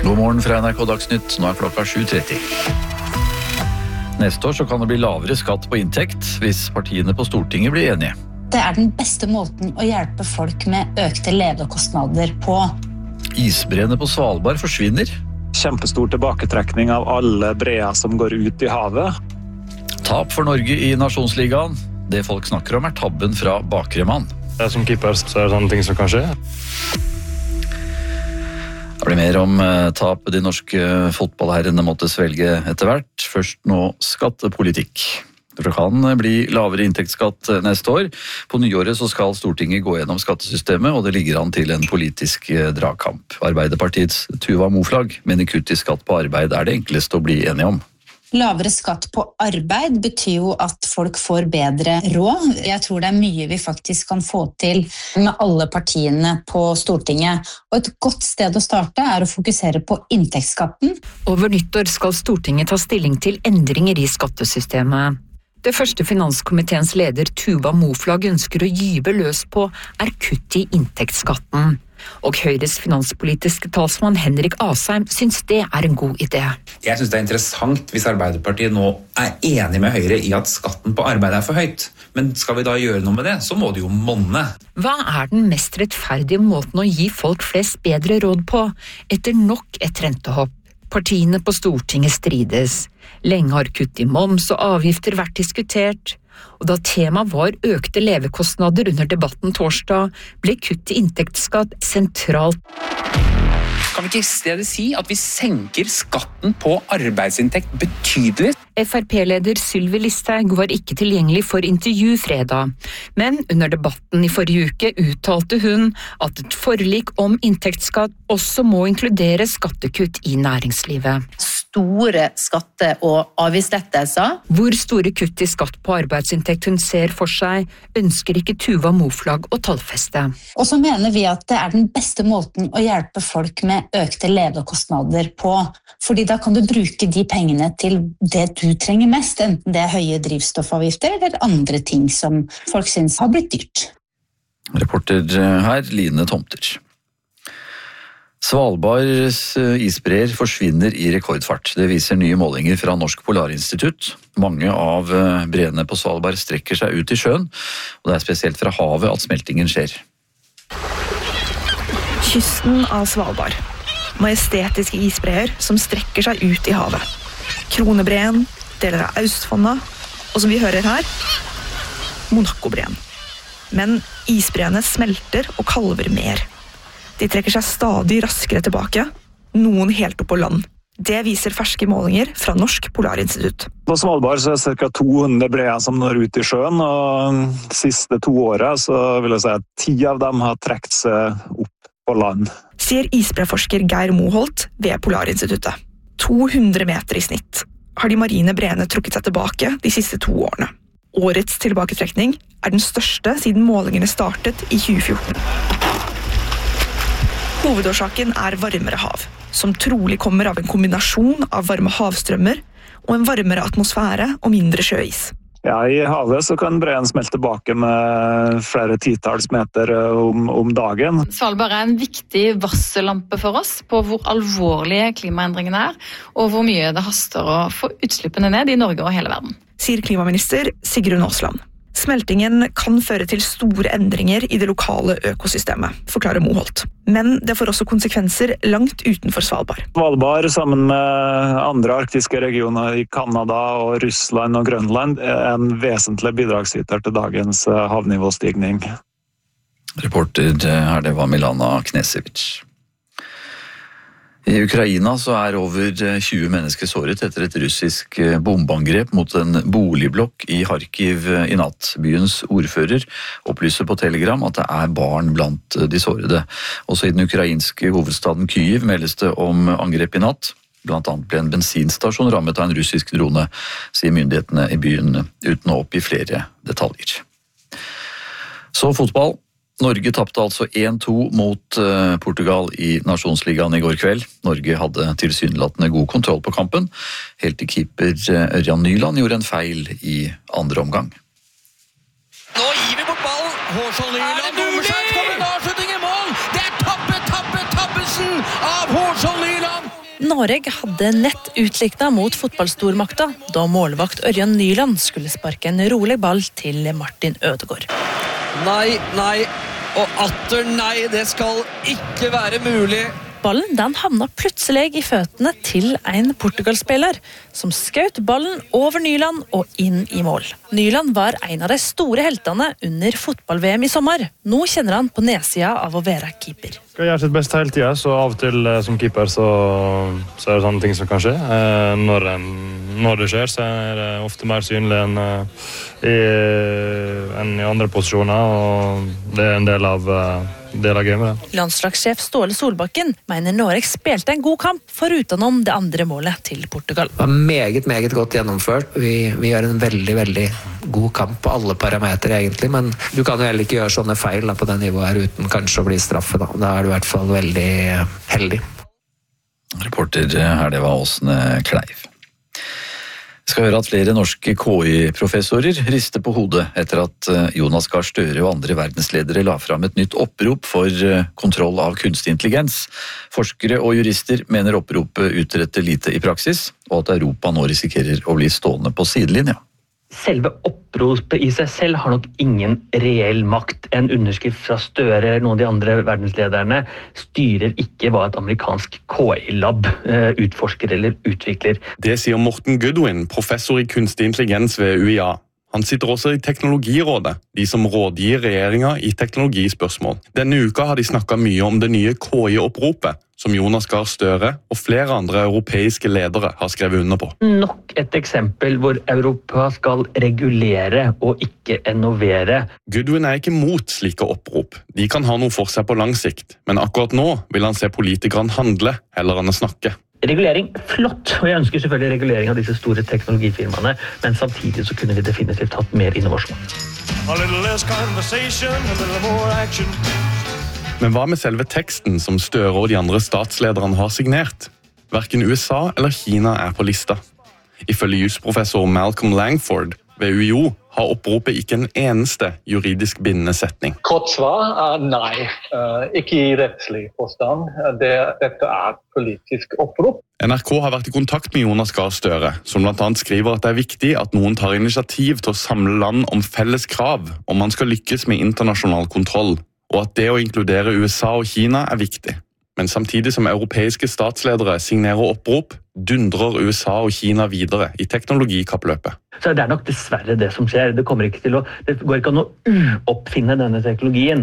God morgen fra NRK Dagsnytt, nå klokka 7:30. Neste år så kan det bli lavere skatt på inntekt hvis partiene på Stortinget blir enige. Det den beste måten å hjelpe folk med økte levekostnader på. Isbreene på Svalbard forsvinner. Kjempestor tilbaketrekning av alle breer som går ut i havet. Tap for Norge i Nasjonsligaen. Det folk snakker om tabben fra Bakremann. Som keeper så det sånne ting som kan skje. Det blir mer om tapet de norske fotballherrene måtte svelge etter hvert. Først nå skattepolitikk. Det kan bli lavere inntektsskatt neste år. På nyåret så skal Stortinget gå gjennom skattesystemet, og det ligger an til en politisk dragkamp. Arbeiderpartiets Tuva Moflag mener kutt i skatt på arbeid det enkleste å bli enige om. Lavere skatt på arbeid betyr jo at folk får bedre råd. Jeg tror det mye vi faktisk kan få til med alle partiene på Stortinget. Og et godt sted å starte å fokusere på inntektsskatten. Over nyttår skal Stortinget ta stilling til endringer i skattesystemet. Det første finanskomiteens leder Tuva Moflag ønsker å gyve løs på kutt i inntektsskatten. Og Høyres finanspolitiske talsmann Henrik Asheim syns det en god idé. Jeg synes det interessant hvis Arbeiderpartiet nå enig med Høyre i at skatten på arbeid for høyt. Men skal vi da gjøre noe med det, så må det jo monne. Hva den mest rettferdige måten å gi folk flest bedre råd på, etter nok et rentehopp? Partiene på Stortinget strides. Lenge har kutt i moms og avgifter vært diskutert. Og da temaet var økte levekostnader under debatten torsdag, ble kutt i inntektsskatt sentralt. Kan vi ikke i stedet si at vi senker skatten på arbeidsinntekt betydelig? FrP-leder Sylvi Listhaug var ikke tilgjengelig for intervju fredag, men under debatten i forrige uke uttalte hun at et forlik om inntektsskatt også må inkludere skattekutt i næringslivet. Store skatte- og avgiftslettelser. Hvor store kutt i skatt på arbeidsinntekt hun ser for seg, ønsker ikke Tuva Moflag å tallfeste. Og så mener vi at det den beste måten å hjelpe folk med økte levekostnader på, fordi da kan du bruke de pengene til det du trenger mest, enten det høye drivstoffavgifter eller andre ting som folk synes har blitt dyrt. Reporter her, Line Tomter. Svalbards isbreer forsvinner i rekordfart. Det viser nye målinger fra Norsk Polarinstitutt. Mange av breene på Svalbard strekker seg ut i sjøen, og det spesielt fra havet at smeltingen skjer. Kysten av Svalbard. Majestetiske isbreer som strekker seg ut i havet. Kronebreen, deler av Austfonna, og som vi hører her, Monaco-breen. Men isbreene smelter og kalver mer. De trekker seg stadig raskere tilbake, noen helt opp på land. Det viser ferske målinger fra Norsk Polarinstitutt. På Svalbard så det ca. 200 breer som når ut i sjøen, og de siste 2 årene så vil jeg si at 10 av dem har trekt seg opp på land. Sier isbreforsker Geir Moholt ved Polarinstituttet. 200 meter i snitt har de marine breene trukket seg tilbake de siste 2 årene. Årets tilbaketrekning den største siden målingene startet i 2014. Hovedårsaken varmere hav, som trolig kommer av en kombinasjon av varme havstrømmer og en varmere atmosfære og mindre sjøis. Ja, i havet så kan breen smelte tilbake med flere titalls meter om dagen. Svalbard en viktig varsellampe for oss på hvor alvorlige klimaendringene og hvor mye det haster å få utslippene ned i Norge og hele verden. Sier klimaminister Sigrun Aasland. Smeltingen kan føre til store endringer i det lokale økosystemet, forklarer Moholt. Men det får også konsekvenser langt utenfor Svalbard. Svalbard sammen med andre arktiske regioner i Kanada og Russland og Grønland en vesentlig bidragsyter til dagens havnivåstigning. Reporter her, det var Milana Knesevic. I Ukraina så over 20 mennesker såret etter et russisk bombeangrep mot en boligblokk i Kharkiv i natt. Byens ordfører opplyser på Telegram at det barn blant de sårede. Også i den ukrainske hovedstaden Kyiv meldes det om angrep i natt. Blant annet ble en bensinstasjon rammet av en russisk drone, sier myndighetene i byen, uten å oppgi flere detaljer. Så fotball. Norge tapte altså 1-2 mot Portugal i Nasjonsligaen i går kveld. Norge hadde tilsynelatende god kontroll på kampen, helt til keeper Ørjan Nyland gjorde en feil i andre omgang. Nå gir vi bort ballen! Hårsson Nyland dummer seg, kommer en avslutning i mål! Det tappelsen av Hårsson Nyland! Norge hadde nett utliknet mot fotballstormakta da målvakt Ørjan Nyland skulle sparke en rolig ball til Martin Ødegaard. Nei, og atter nei, det skal ikke være mulig. Ballen den havna plutselig i føttene til en Portugal-spiller, som skjøt ballen over Nyland og inn i mål. Nyland var en av de store heltene under fotball-VM i sommer. Nå kjenner han på nedsida av å være keeper. Skal gjøre sitt beste hele tiden, så av og til som keeper så det sånne ting som kan skje. Når det skjer, så det ofte mer synlig enn i andre posisjoner, og det en del av gamet. Landslagssjef Ståle Solbakken mener Norge spilte en god kamp forutenom det andre målet til Portugal. Det var meget godt gjennomført. Vi gjør en veldig god kamp på alle parametre egentlig, men du kan jo heller ikke gjøre sånne feil på det nivået her uten kanskje å bli straffet. Da er du i hvert fall veldig heldig. Reporter her, det var Åsne Kleiv. Vi skal høre at flere norske KI-professorer rister på hodet etter at Jonas Gahr Støre og andre verdensledere la fram et nytt opprop for kontroll av kunstig intelligens. Forskere og jurister mener oppropet utretter lite i praksis, og at Europa nå risikerer å bli stående på sidelinja. Selve oppropet i seg selv har nok ingen reell makt. En underskrift fra Støre eller noen av de andre verdenslederne styrer ikke hva et amerikansk KI-lab utforsker eller utvikler. Det sier Morten Goodwin, professor i kunstig intelligens ved UiA. Han sitter også i Teknologirådet, de som rådgir regjeringen i teknologispørsmål. Denne uka har de snakket mye om det nye KI-oppropet, som Jonas Gahr Støre og flere andre europeiske ledere har skrevet under på. Nok et eksempel hvor Europa skal regulere og ikke innovere. Goodwin er ikke mot slike opprop. De kan ha noe for seg på lang sikt, men akkurat nå vil han se politikerne handle heller enn å snakke. Regulering, flott, og jeg ønsker selvfølgelig regulering av disse store teknologifirmaene, men samtidig så kunne vi definitivt hatt mer innovasjon. A little less conversation, a little more action. Men hva med selve teksten som Støre og de andre statslederne har signert? Hverken USA eller Kina er på lista. Ifølge jusprofessor Malcolm Langford ved UiO har oppropet ikke en eneste juridisk bindende setning. Kort svar nei, ikke i rettslig forstand. Dette er politisk opprop. NRK har vært i kontakt med Jonas Gahr Støre, som blant annet skriver at det er viktig at noen tar initiativ til å samle land om felles krav om man skal lykkes med internasjonal kontroll, og at det å inkludere USA og Kina er viktig. Men samtidig som europeiske statsledere signerer opprop, dundrer USA og Kina videre i teknologikappløpet. Så det er nok dessverre det som skjer. Det går ikke an å uoppfinne denne teknologien.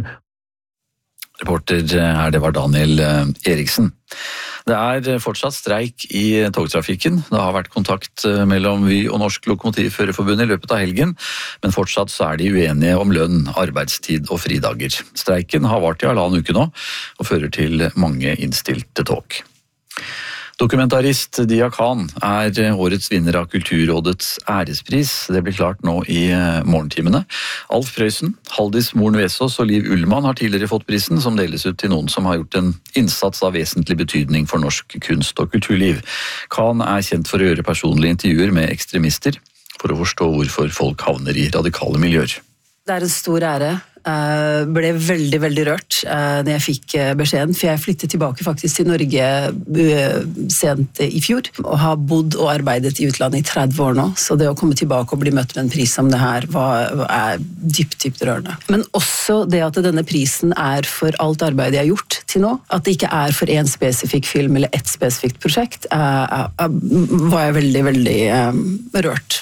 Reporter her, det var Daniel Eriksen. Det er fortsatt streik i togtrafikken. Det har vært kontakt mellom Vy og Norsk Lokomotivførerforbund i løpet av helgen, men fortsatt så er de uenige om lønn, arbeidstid og fridager. Streiken har vart i 1,5 uke nå, og fører til mange innstilte tog. Dokumentarist Dia Khan er årets vinner av Kulturrådets ærespris. Det blir klart nå i morgentimene. Alf Prøysen, Haldis Moren Vesaas og Liv Ullmann har tidligere fått prisen, som deles ut til noen som har gjort en innsats av vesentlig betydning for norsk kunst og kulturliv. Khan er kjent for å gjøre personlige intervjuer med ekstremister, for å forstå hvorfor folk havner i radikale miljøer. Det er en stor ære. Ble veldig rørt når jeg fikk beskjeden, for jeg flyttet tilbake faktisk til Norge sent i fjor, og har bodd og arbeidet i utlandet i 30 år nå, så det å komme tilbake og bli møtt med en pris som det her er dypt rørende. Men også det at denne prisen er for alt arbeidet jeg har gjort til nå, at det ikke er for en spesifikk film eller et spesifikt prosjekt, var jeg veldig rørt.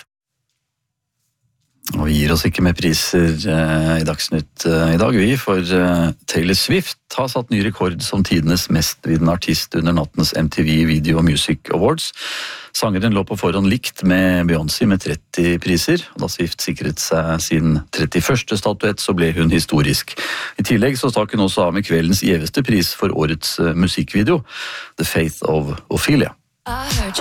Og vi gir oss ikke med priser i Dagsnytt i dag, for Taylor Swift har satt ny rekord som tidenes mestvinnende artist under nattens MTV Video Music Awards. Sangeren lå på forhånd likt med Beyoncé med 30 priser, og da Swift sikret seg sin 31. statuett, så ble hun historisk. I tillegg så stakk hun også av med kveldens gjeveste pris for årets musikkvideo, The Faith of Ophelia. I heard